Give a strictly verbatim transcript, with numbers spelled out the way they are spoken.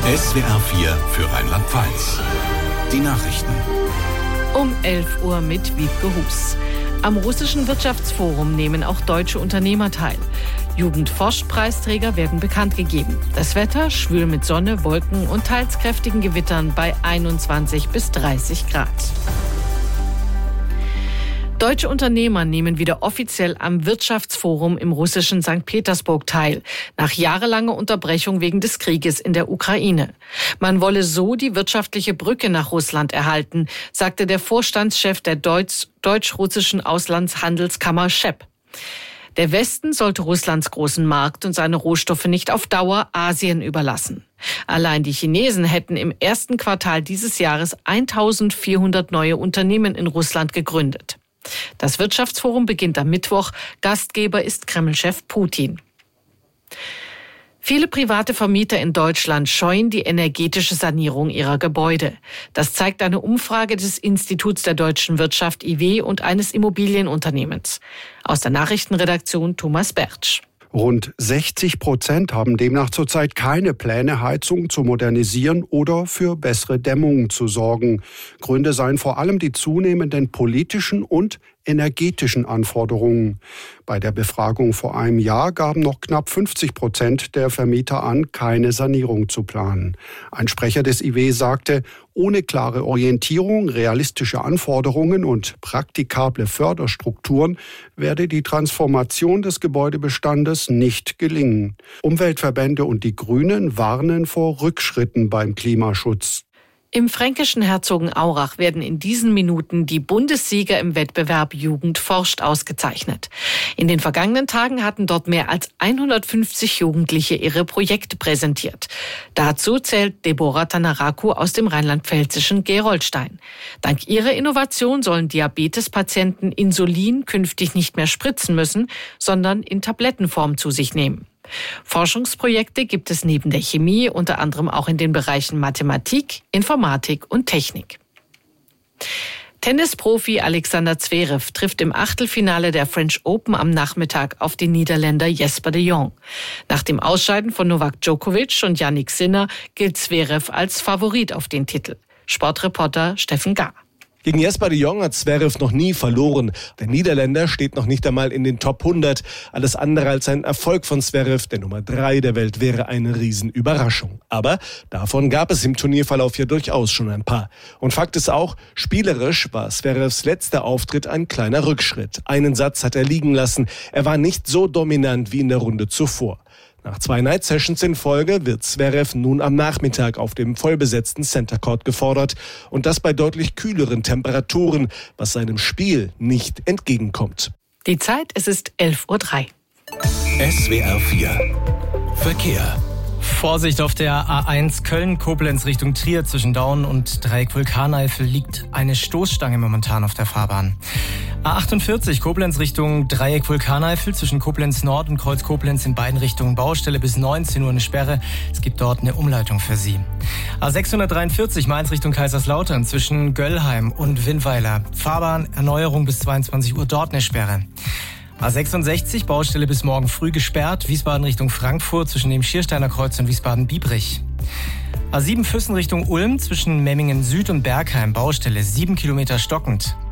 S W R vier für Rheinland-Pfalz. Die Nachrichten. Um elf Uhr mit Wiebke Hus. Am russischen Wirtschaftsforum nehmen auch deutsche Unternehmer teil. Jugendforschpreisträger werden bekannt gegeben. Das Wetter schwül mit Sonne, Wolken und teils kräftigen Gewittern bei einundzwanzig bis dreißig Grad. Deutsche Unternehmer nehmen wieder offiziell am Wirtschaftsforum im russischen Sankt Petersburg teil, nach jahrelanger Unterbrechung wegen des Krieges in der Ukraine. Man wolle so die wirtschaftliche Brücke nach Russland erhalten, sagte der Vorstandschef der Deutsch- deutsch-russischen Auslandshandelskammer S C H E P. Der Westen sollte Russlands großen Markt und seine Rohstoffe nicht auf Dauer Asien überlassen. Allein die Chinesen hätten im ersten Quartal dieses Jahres eintausendvierhundert neue Unternehmen in Russland gegründet. Das Wirtschaftsforum beginnt am Mittwoch. Gastgeber ist Kreml-Chef Putin. Viele private Vermieter in Deutschland scheuen die energetische Sanierung ihrer Gebäude. Das zeigt eine Umfrage des Instituts der deutschen Wirtschaft I W und eines Immobilienunternehmens. Aus der Nachrichtenredaktion Thomas Bertsch. Rund sechzig Prozent haben demnach zurzeit keine Pläne, Heizung zu modernisieren oder für bessere Dämmung zu sorgen. Gründe seien vor allem die zunehmenden politischen und energetischen Anforderungen. Bei der Befragung vor einem Jahr gaben noch knapp fünfzig Prozent der Vermieter an, keine Sanierung zu planen. Ein Sprecher des I W sagte, ohne klare Orientierung, realistische Anforderungen und praktikable Förderstrukturen werde die Transformation des Gebäudebestandes nicht gelingen. Umweltverbände und die Grünen warnen vor Rückschritten beim Klimaschutz. Im fränkischen Herzogenaurach werden in diesen Minuten die Bundessieger im Wettbewerb Jugend forscht ausgezeichnet. In den vergangenen Tagen hatten dort mehr als hundertfünfzig Jugendliche ihre Projekte präsentiert. Dazu zählt Deborah Tanaraku aus dem rheinland-pfälzischen Gerolstein. Dank ihrer Innovation sollen Diabetespatienten Insulin künftig nicht mehr spritzen müssen, sondern in Tablettenform zu sich nehmen. Forschungsprojekte gibt es neben der Chemie unter anderem auch in den Bereichen Mathematik, Informatik und Technik. Tennisprofi Alexander Zverev trifft im Achtelfinale der French Open am Nachmittag auf den Niederländer Jesper de Jong. Nach dem Ausscheiden von Novak Djokovic und Jannik Sinner gilt Zverev als Favorit auf den Titel. Sportreporter Steffen Gahr. Gegen Jesper de Jong hat Zverev noch nie verloren. Der Niederländer steht noch nicht einmal in den Top hundert. Alles andere als ein Erfolg von Zverev, der Nummer drei der Welt, wäre eine Riesenüberraschung. Aber davon gab es im Turnierverlauf ja durchaus schon ein paar. Und Fakt ist auch, spielerisch war Zverevs letzter Auftritt ein kleiner Rückschritt. Einen Satz hat er liegen lassen. Er war nicht so dominant wie in der Runde zuvor. Nach zwei Night-Sessions in Folge wird Zverev nun am Nachmittag auf dem vollbesetzten Center Court gefordert. Und das bei deutlich kühleren Temperaturen, was seinem Spiel nicht entgegenkommt. Die Zeit, es ist elf Uhr drei. S W R vier Verkehr. Vorsicht auf der A eins Köln-Koblenz Richtung Trier zwischen Daun und Dreieck Vulkaneifel liegt eine Stoßstange momentan auf der Fahrbahn. A achtundvierzig Koblenz Richtung Dreieck Vulkaneifel zwischen Koblenz Nord und Kreuz Koblenz in beiden Richtungen Baustelle bis neunzehn Uhr eine Sperre. Es gibt dort eine Umleitung für Sie. A sechshundertdreiundvierzig Mainz Richtung Kaiserslautern zwischen Göllheim und Winnweiler. Fahrbahn Erneuerung bis zweiundzwanzig Uhr dort eine Sperre. A sechsundsechzig, Baustelle bis morgen früh gesperrt, Wiesbaden Richtung Frankfurt zwischen dem Schiersteiner Kreuz und Wiesbaden-Biebrich. A sieben Füssen Richtung Ulm zwischen Memmingen Süd und Bergheim, Baustelle sieben Kilometer stockend.